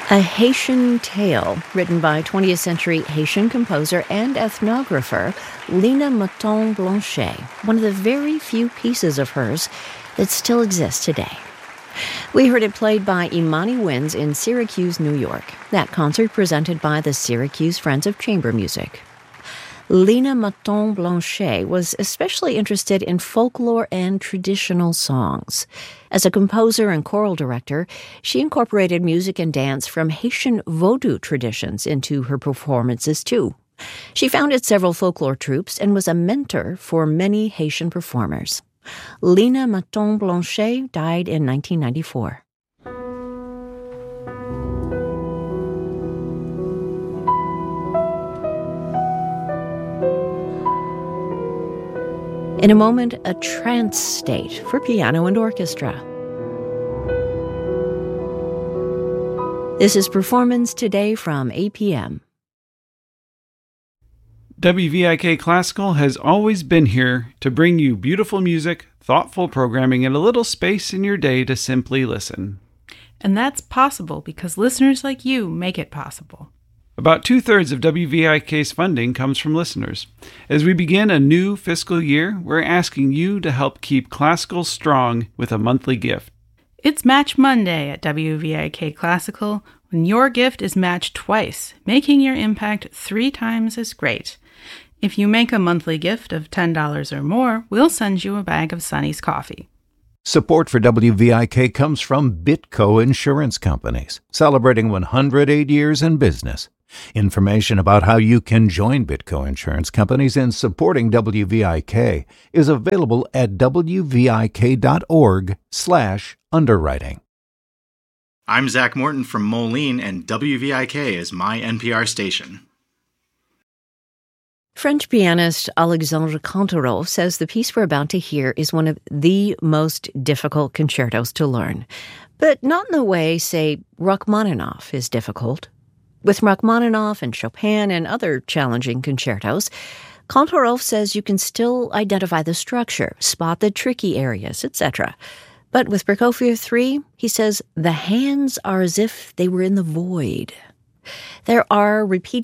A Haitian Tale, written by 20th century Haitian composer and ethnographer Lina Moton-Blanchet, one of the very few pieces of hers that still exists today. We heard it played by Imani Winds in Syracuse, New York, that concert presented by the Syracuse Friends of Chamber Music. Lina Moton-Blanchet was especially interested in folklore and traditional songs. As a composer and choral director, she incorporated music and dance from Haitian Vodou traditions into her performances, too. She founded several folklore troupes and was a mentor for many Haitian performers. Lina Moton-Blanchet died in 1994. In a moment, a trance state for piano and orchestra. This is Performance Today from APM. WVIK Classical has always been here to bring you beautiful music, thoughtful programming, and a little space in your day to simply listen. And that's possible because listeners like you make it possible. About 2/3 of WVIK's funding comes from listeners. As we begin a new fiscal year, we're asking you to help keep classical strong with a monthly gift. It's Match Monday at WVIK Classical, when your gift is matched twice, making your impact 3 times as great. If you make a monthly gift of $10 or more, we'll send you a bag of Sonny's coffee. Support for WVIK comes from Bitco Insurance Companies, celebrating 108 years in business. Information about how you can join Bitco Insurance Companies in supporting WVIK is available at wvik.org/underwriting. I'm Zach Morton from Moline, and WVIK is my NPR station. French pianist Alexandre Kantorov says the piece we're about to hear is one of the most difficult concertos to learn, but not in the way, say, Rachmaninoff is difficult. With Rachmaninoff and Chopin and other challenging concertos, Kantorov says you can still identify the structure, spot the tricky areas, etc. But with Prokofiev 3, he says the hands are as if they were in the void. There are repeated